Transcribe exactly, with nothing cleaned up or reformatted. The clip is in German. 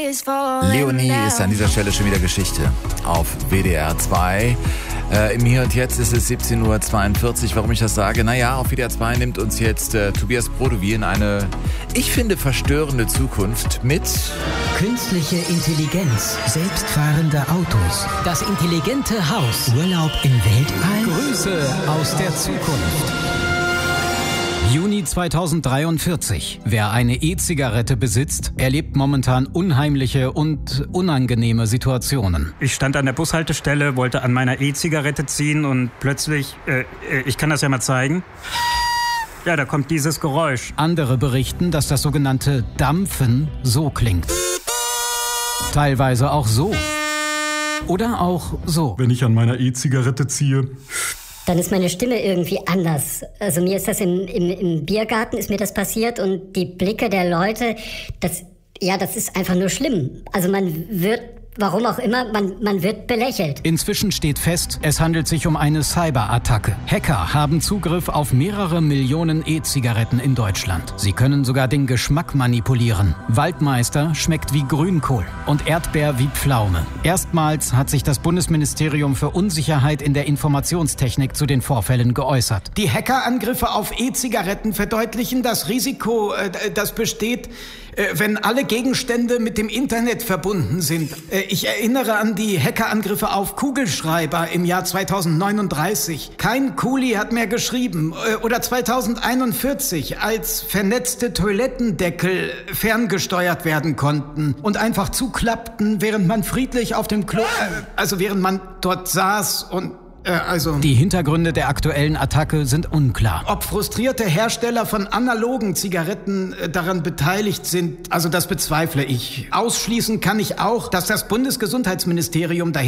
Leonie ist an dieser Stelle schon wieder Geschichte auf W D R zwei. Äh, Im Hier und Jetzt ist es siebzehn Uhr zweiundvierzig. Warum ich das sage? Naja, auf W D R zwei nimmt uns jetzt äh, Tobias Brodowy in eine, ich finde, verstörende Zukunft mit. Künstliche Intelligenz, selbstfahrende Autos, das intelligente Haus, Urlaub im Weltall. Grüße aus der Zukunft. Juni zweitausenddreiundvierzig. Wer eine E-Zigarette besitzt, erlebt momentan unheimliche und unangenehme Situationen. Ich stand an der Bushaltestelle, wollte an meiner E-Zigarette ziehen und plötzlich, äh, ich kann das ja mal zeigen, ja, da kommt dieses Geräusch. Andere berichten, dass das sogenannte Dampfen so klingt. Teilweise auch so. Oder auch so. Wenn ich an meiner E-Zigarette ziehe, dann ist meine Stimme irgendwie anders. Also mir ist das im, im, im Biergarten ist mir das passiert und die Blicke der Leute, das, ja, das ist einfach nur schlimm. Also man wird, warum auch immer, man, man wird belächelt. Inzwischen steht fest, es handelt sich um eine Cyberattacke. Hacker haben Zugriff auf mehrere Millionen E-Zigaretten in Deutschland. Sie können sogar den Geschmack manipulieren. Waldmeister schmeckt wie Grünkohl und Erdbeer wie Pflaume. Erstmals hat sich das Bundesministerium für Unsicherheit in der Informationstechnik zu den Vorfällen geäußert. Die Hackerangriffe auf E-Zigaretten verdeutlichen das Risiko, äh, das besteht, äh, wenn alle Gegenstände mit dem Internet verbunden sind. Äh, ich erinnere an die Hackerangriffe auf Kugelschreiber im Jahr zweitausendneununddreißig. Kein Kuli hat mehr geschrieben. Äh, oder zweitausendeinundvierzig, als vernetzte Toilettendeckel ferngesteuert werden konnten und einfach zuklappten, während man friedlich auf dem Klo, äh, also während man dort saß und Äh, also Die Hintergründe der aktuellen Attacke sind unklar. Ob frustrierte Hersteller von analogen Zigaretten äh, daran beteiligt sind, also das bezweifle ich. Ausschließen kann ich auch, dass das Bundesgesundheitsministerium dahinter